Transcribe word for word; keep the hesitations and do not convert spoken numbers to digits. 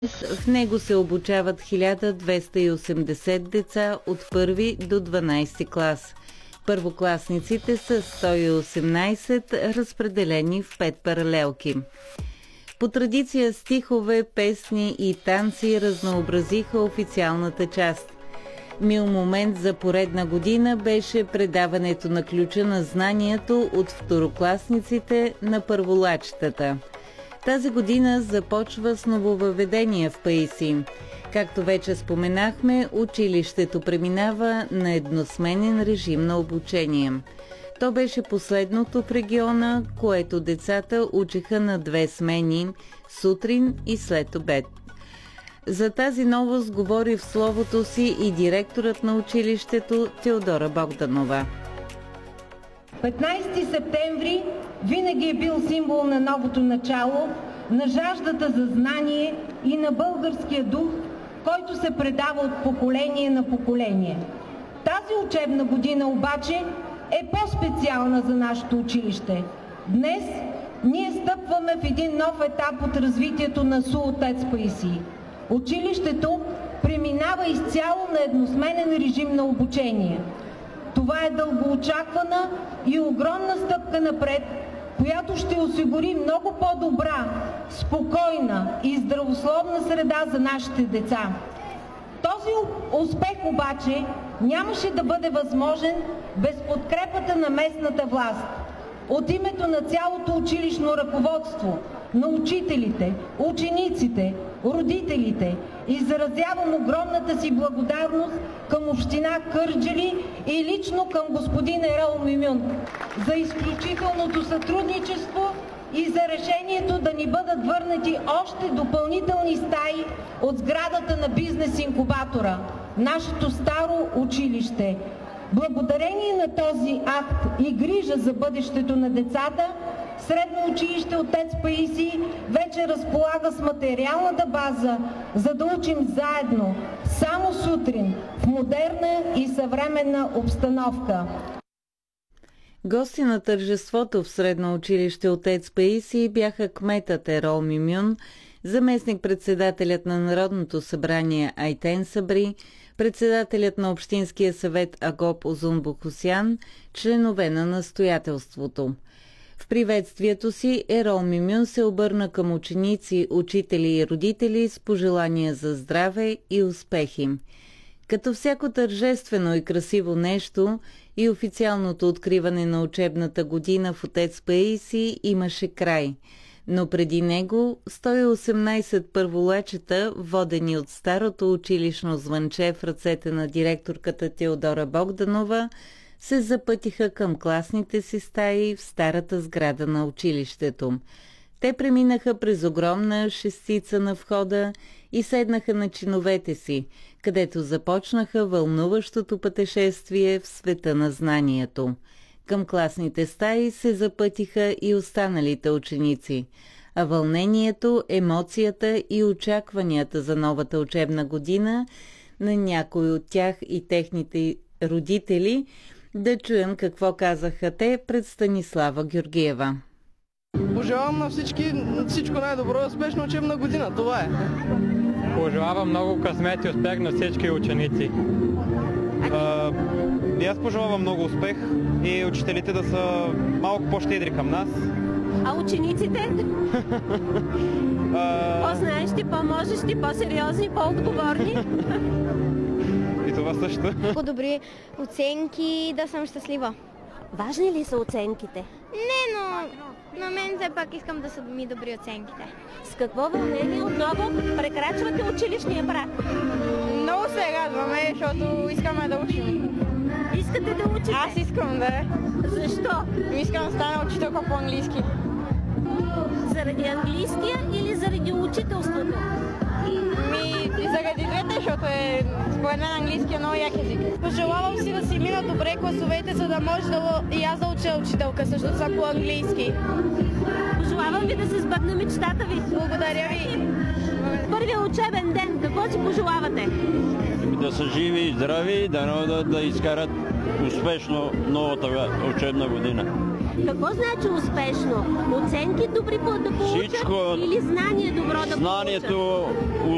В него се обучават хиляда двеста и осемдесет деца от първи до дванадесети клас. Първокласниците са сто и осемнадесет, разпределени в пет паралелки. По традиция стихове, песни и танци разнообразиха официалната част. Мил момент за поредна година беше предаването на ключа на знанието от второкласниците на първолачетата. Тази година започва с нововъведение в Паисий. Както вече споменахме, училището преминава на едносменен режим на обучение. То беше последното в региона, което децата учиха на две смени – сутрин и след обед. За тази новост говори в словото си и директорът на училището Теодора Богданова. петнадесети септември винаги е бил символ на новото начало, на жаждата за знание и на българския дух, който се предава от поколение на поколение. Тази учебна година обаче е по-специална за нашето училище. Днес ние стъпваме в един нов етап от развитието на СУ „Отец Паисий“. Училището преминава изцяло на едносменен режим на обучение. Това е дългоочаквана и огромна стъпка напред, която ще осигури много по-добра, спокойна и здравословна среда за нашите деца. Този успех обаче нямаше да бъде възможен без подкрепата на местната власт. От името на цялото училищно ръководство, на учителите, учениците, родителите, изразявам огромната си благодарност към община Кърджали и лично към господин Ерол Мюмюн за изключителното сътрудничество и за решението да ни бъдат върнати още допълнителни стаи от сградата на бизнес инкубатора, нашето старо училище. Благодарение на този акт и грижа за бъдещето на децата, Средно училище „Отец Паисий“ вече разполага с материалната база, за да учим заедно, само сутрин, в модерна и съвременна обстановка. Гости на тържеството в Средно училище „Отец Паисий“ бяха кметът Ерол Мюмюн, заместник-председателят на Народното събрание Айтен Сабри, председателят на Общинския съвет Агоп Озун Бухосян, членове на настоятелството. В приветствието си Ерол Мюмюн се обърна към ученици, учители и родители с пожелания за здраве и успехи. Като всяко тържествено и красиво нещо, и официалното откриване на учебната година в Отец Паисий имаше край. Но преди него сто и осемнадесет първолачета, водени от старото училищно звънче в ръцете на директорката Теодора Богданова, се запътиха към класните си стаи в старата сграда на училището. Те преминаха през огромна шестица на входа и седнаха на чиновете си, където започнаха вълнуващото пътешествие в света на знанието. Към класните стаи се запътиха и останалите ученици, а вълнението, емоцията и очакванията за новата учебна година на някои от тях и техните родители, да чуем какво казаха те пред Станислава Георгиева. Пожелавам на всички всичко най-добро и успешна учебна година. Това е. Пожелавам много късмет и успех на всички ученици. А, и аз пожелавам много успех и учителите да са малко по-щедри към нас. А учениците? По-знаещи, по-можещи, по-сериозни, по-отговорни? И това също. По-добри оценки, да съм щастлива. Важни ли са оценките? Не, но на мен все пак искам да са ми добри оценките. С какво вълнение отново прекрачвате училищния праг? Много се радваме, защото искаме да учим. Искате да учите? Аз искам да. Защо? Искам да стана учителка по английски. Заради английския или заради учителството? Ми, заради двете, защото е според мен английски е много як език. Пожелавам си да си мина добре класовете, за да може да и аз да уча учителка, защото съм по английски. Пожелавам ви да се сбъдне мечтата ви. Благодаря ви. Първия учебен ден, какво си пожелавате? Да са живи и здрави, да, да, да изкарат успешно новата учебна година. Какво значи успешно? Оценки добри да получат Всичко, или знание добро да получат? Знанието